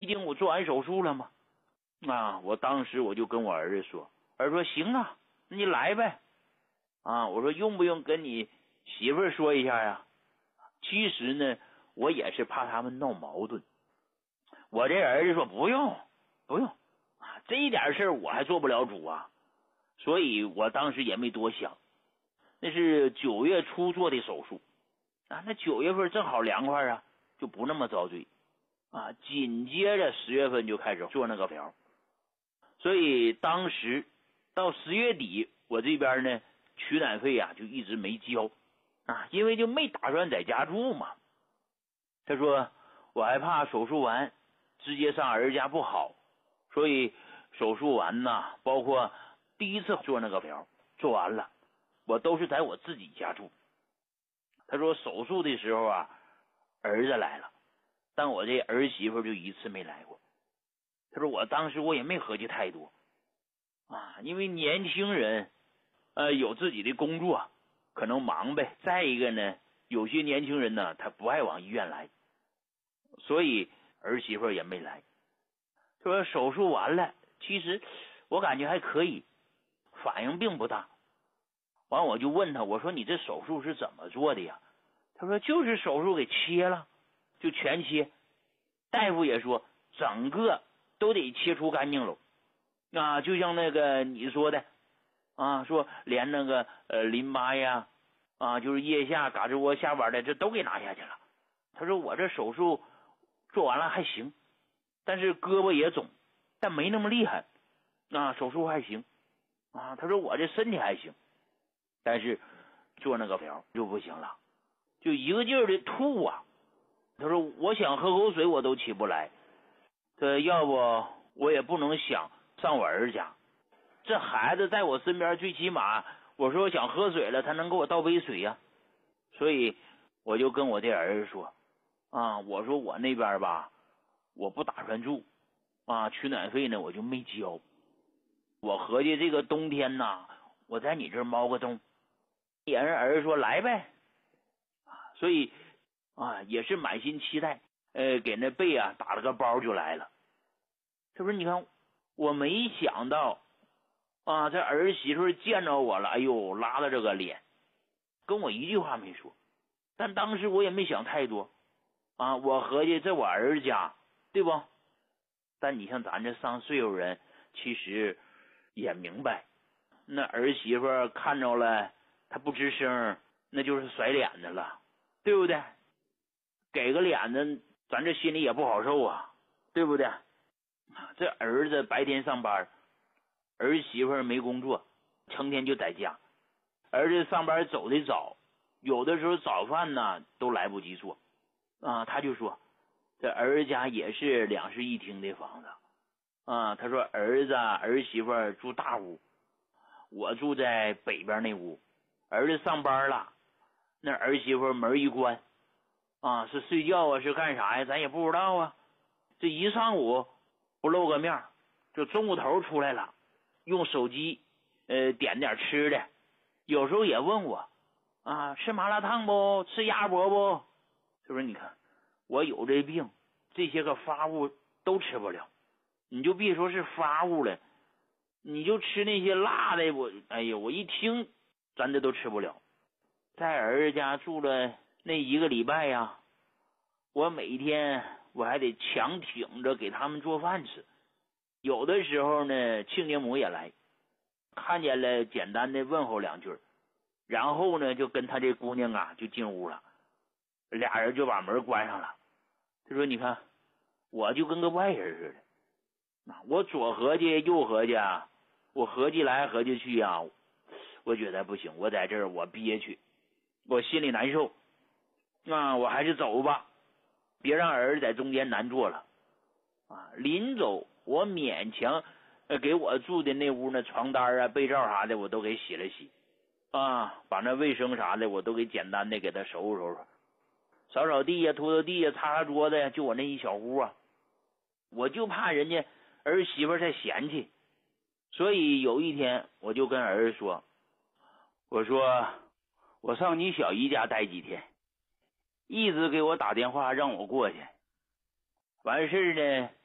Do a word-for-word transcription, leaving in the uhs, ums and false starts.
定我做完手术了吗？啊，我当时我就跟我儿子说，儿子说行啊，那你来呗。啊，我说用不用跟你媳妇儿说一下呀？其实呢，我也是怕他们闹矛盾。我这儿子说不用，不用啊，这一点事儿我还做不了主啊。所以我当时也没多想。那是九月初做的手术啊，那九月份正好凉快啊，就不那么遭罪啊。紧接着十月份就开始做那个疗，所以当时到十月底，我这边呢取暖费啊就一直没交啊，因为就没打算在家住嘛。他说我还怕手术完直接上儿子家不好，所以手术完呐，包括第一次做那个疗做完了，我都是在我自己家住。他说手术的时候啊，儿子来了，但我这儿媳妇就一次没来过。他说我当时我也没合计太多啊，因为年轻人呃有自己的工作，可能忙呗。再一个呢，有些年轻人呢他不爱往医院来，所以儿媳妇也没来。他说手术完了，其实我感觉还可以，反应并不大。完我就问他，我说你这手术是怎么做的呀？他说就是手术给切了，就全切。大夫也说整个都得切除干净了啊，就像那个你说的啊，说连那个呃淋巴呀啊，就是腋下、胳肢窝下边的，这都给拿下去了。他说我这手术做完了还行，但是胳膊也肿，但没那么厉害啊，手术还行啊。他说我这身体还行，但是做那个疗就不行了，就一个劲儿的吐啊。他说我想喝口水我都起不来，这要不我也不能想上我儿子家，这孩子在我身边，最起码我说我想喝水了，他能给我倒杯水呀、啊。所以我就跟我这儿子说啊，我说我那边吧，我不打算住啊，取暖费呢我就没交。我合计这个冬天呐，我在你这儿猫个洞。人儿子说来呗，所以啊也是满心期待，呃给那贝啊打了个包就来了。他说你看我没想到啊，这儿媳妇见着我了，哎呦拉了这个脸，跟我一句话没说。但当时我也没想太多啊，我合计这我儿子家对不？但你像咱这上岁数人，其实也明白，那儿媳妇看着了他不吱声，那就是甩脸的了，对不对？给个脸子咱这心里也不好受啊，对不对？这儿子白天上班，儿媳妇没工作，成天就在家。儿子上班走的早，有的时候早饭呢都来不及做啊。他就说这儿子家也是两室一厅的房子啊。他说儿子儿媳妇住大屋，我住在北边那屋。儿子上班了，那儿媳妇门一关啊，是睡觉啊是干啥呀咱也不知道啊。这一上午不露个面，就中午头出来了，用手机呃点点吃的，有时候也问我啊，吃麻辣烫不，吃鸭脖不。是不是？你看我有这病，这些个发物都吃不了，你就别说是发物了，你就吃那些辣的，我哎呀我一听咱这都吃不了。在儿子家住了那一个礼拜呀，我每天我还得强挺着给他们做饭吃。有的时候呢亲家母也来，看见了简单的问候两句，然后呢就跟他这姑娘啊就进屋了，俩人就把门关上了。他说你看我就跟个外人似的，我左合计右合计啊，我合计来合计去啊，我觉得不行，我在这儿我憋屈，我心里难受啊，我还是走吧，别让儿子在中间难做了啊。临走我勉强呃给我住的那屋那床单啊被罩啥的我都给洗了洗啊，把那卫生啥的我都给简单的给他收拾收拾，扫扫地呀拖拖地呀擦擦桌子呀，就我那一小屋啊，我就怕人家儿媳妇太嫌弃。所以有一天我就跟儿子说，我说我上你小姨家待几天，一直给我打电话让我过去，完事呢